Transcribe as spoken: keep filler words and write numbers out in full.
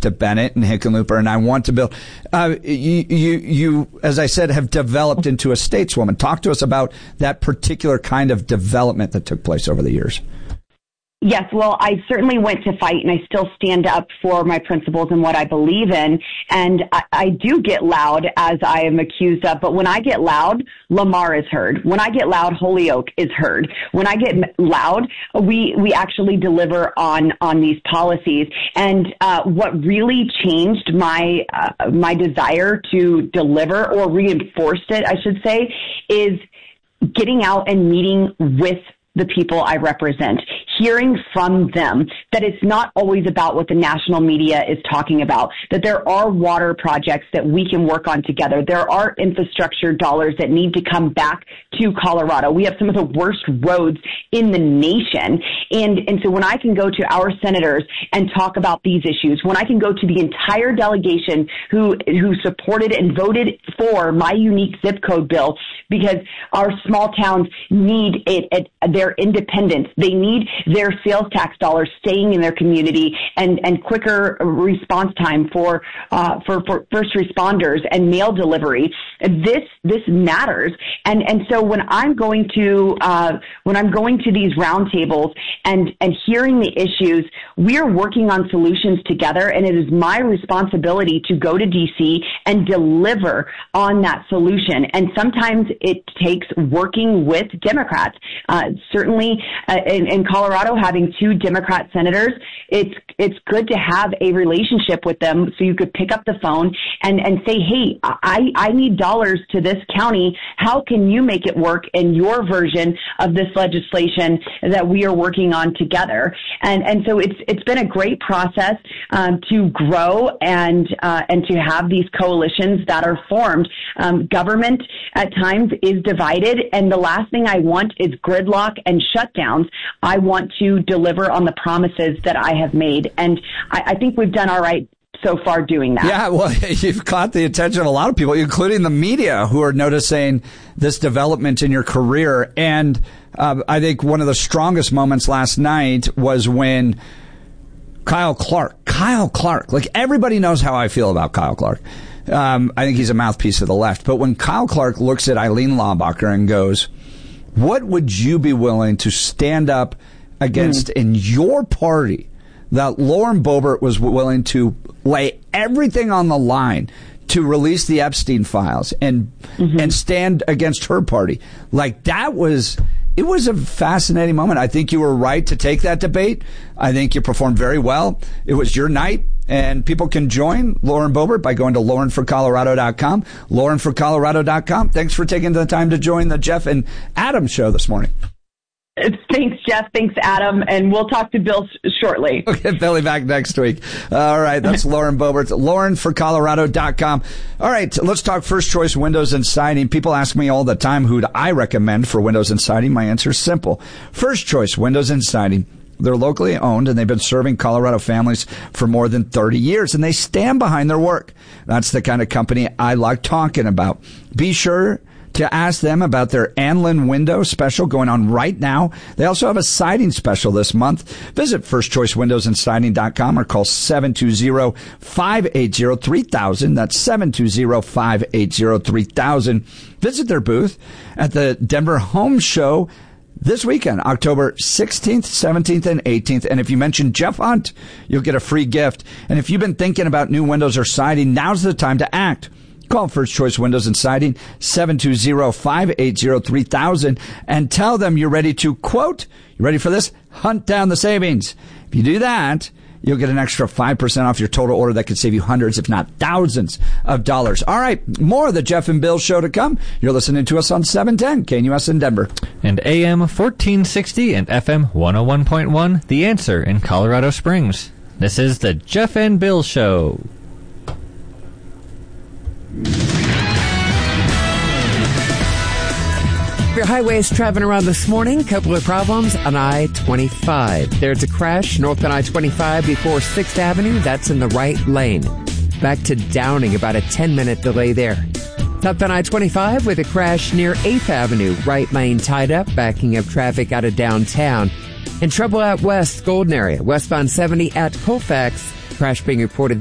to Bennett and Hickenlooper, and I want to build. Uh, you, you, you, as I said, have developed into a stateswoman. Talk to us about that particular kind of development that took place over the years. Yes, well, I certainly went to fight, and I still stand up for my principles and what I believe in. And I, I do get loud, as I am accused of. But when I get loud, Lamar is heard. When I get loud, Holyoke is heard. When I get loud, we we actually deliver on on these policies. And uh, what really changed my uh, my desire to deliver, or reinforced it, I should say, is getting out and meeting with the people I represent, hearing from them that it's not always about what the national media is talking about, that there are water projects that we can work on together. There are infrastructure dollars that need to come back to Colorado. We have some of the worst roads in the nation. And, and so when I can go to our senators and talk about these issues, when I can go to the entire delegation who, who supported and voted for my unique zip code bill, because our small towns need it, it, their independence. They need their sales tax dollars staying in their community, and, and quicker response time for, uh, for, for first responders and mail delivery. This, this matters. And, and so when I'm going to, uh, when I'm going to these roundtables and, and hearing the issues, we're working on solutions together, and it is my responsibility to go to D C and deliver on that solution. And sometimes it takes working with Democrats. Uh, certainly uh, in, in Colorado, having two Democrat senators, it's it's good to have a relationship with them, so you could pick up the phone and, and say, hey, I, I need dollars to this county. How can you make it work in your version of this legislation that we are working on together? And and so it's it's been a great process um, to grow and uh, and to have these coalitions that are formed. Um, government at times is divided, and the last thing I want is gridlock and shutdowns. I want to deliver on the promises that I have made, and I, I think we've done all right so far doing that. Yeah, well, you've caught the attention of a lot of people, including the media, who are noticing this development in your career. And uh, I think one of the strongest moments last night was when Kyle Clark, Kyle Clark, like everybody knows how I feel about Kyle Clark. Um, I think he's a mouthpiece of the left. But when Kyle Clark looks at Eileen Laubacher and goes, what would you be willing to stand up against mm. in your party that Lauren Boebert was willing to lay everything on the line to release the Epstein files and mm-hmm. and stand against her party? Like, that was, it was a fascinating moment. I think you were right to take that debate. I think you performed very well. It was your night, and people can join Lauren Boebert by going to lauren for colorado dot com, lauren for colorado dot com. Thanks for taking the time to join the Jeff and Adam show this morning. Thanks, Jeff. Thanks, Adam. And we'll talk to Bill shortly. We'll get Billy back next week. All right. That's Lauren Boebert. lauren for colorado dot com. All right. Let's talk First Choice Windows and Siding. People ask me all the time, who do I recommend for windows and siding? My answer is simple. First Choice Windows and Siding. They're locally owned, and they've been serving Colorado families for more than thirty years, and they stand behind their work. That's the kind of company I like talking about. Be sure to ask them about their Anlin window special going on right now. They also have a siding special this month. Visit first choice windows and siding dot com or call seven two zero, five eight zero, three thousand. That's seven two zero, five eight zero, three thousand. Visit their booth at the Denver Home Show this weekend, October sixteenth, seventeenth, and eighteenth. And if you mention Jeff Hunt, you'll get a free gift. And if you've been thinking about new windows or siding, now's the time to act. Call First Choice Windows and Siding, seven two zero, five eight zero, three thousand, and tell them you're ready to, quote, you ready for this? Hunt down the savings. If you do that, you'll get an extra five percent off your total order that could save you hundreds, if not thousands of dollars. All right, more of the Jeff and Bill show to come. You're listening to us on seven ten K N U S in Denver. And A M fourteen sixty and F M one oh one point one, The Answer in Colorado Springs. This is the Jeff and Bill show. Your highways traveling around this morning. Couple of problems on I twenty-five. There's a crash north on I twenty-five before sixth Avenue. That's in the right lane. Back to Downing, about a ten-minute delay there. South on I twenty-five with a crash near eighth Avenue. Right lane tied up, backing up traffic out of downtown. And trouble out west, Golden area. Westbound seventy at Colfax. Crash being reported